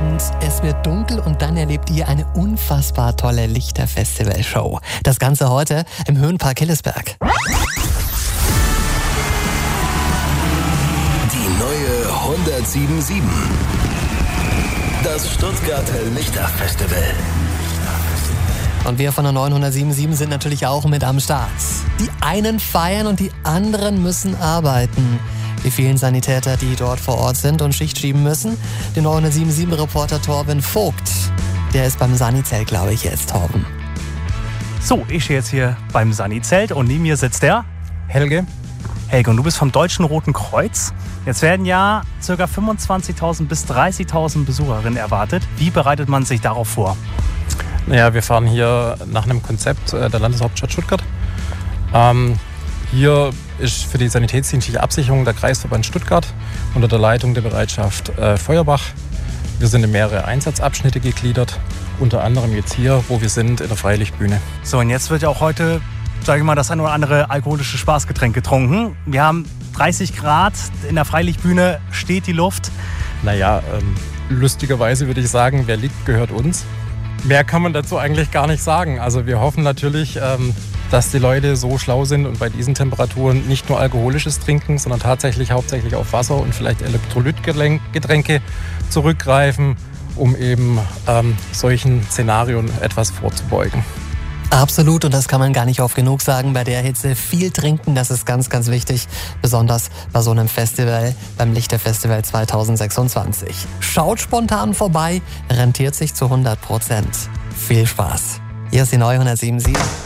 und es wird dunkel und dann erlebt ihr eine unfassbar tolle Lichterfestival-Show. Das Ganze heute im Höhenpark Hillesberg. Die neue 107.7. Das Stuttgarter Lichterfestival. Und wir von der 907.7 sind natürlich auch mit am Start. Die einen feiern und die anderen müssen arbeiten. Die vielen Sanitäter, die dort vor Ort sind und Schicht schieben müssen. Den 907.7-Reporter Torben Vogt. Der ist beim Sani-Zelt, glaube ich, jetzt, Torben. So, ich stehe jetzt hier beim Sani-Zelt und neben mir sitzt der Helge. Helge, und du bist vom Deutschen Roten Kreuz. Jetzt werden ja ca. 25.000 bis 30.000 Besucherinnen erwartet. Wie bereitet man sich darauf vor? Naja, wir fahren hier nach einem Konzept der Landeshauptstadt Stuttgart. Hier ist für die sanitätsdienstliche Absicherung der Kreisverband Stuttgart unter der Leitung der Bereitschaft Feuerbach. Wir sind in mehrere Einsatzabschnitte gegliedert, unter anderem jetzt hier, wo wir sind, in der Freilichtbühne. So, und jetzt wird ja auch heute, sage ich mal, das ein oder andere alkoholische Spaßgetränk getrunken. Wir haben 30 Grad, in der Freilichtbühne steht die Luft. Naja, lustigerweise würde ich sagen, wer liegt, gehört uns. Mehr kann man dazu eigentlich gar nicht sagen. Also wir hoffen natürlich, dass die Leute so schlau sind und bei diesen Temperaturen nicht nur alkoholisches trinken, sondern tatsächlich hauptsächlich auf Wasser und vielleicht Elektrolytgetränke zurückgreifen, um eben solchen Szenarien etwas vorzubeugen. Absolut, und das kann man gar nicht oft genug sagen. Bei der Hitze viel trinken, das ist ganz, ganz wichtig. Besonders bei so einem Festival, beim Lichterfestival 2026. Schaut spontan vorbei, rentiert sich zu 100%. Viel Spaß. Hier ist die neue 107.7.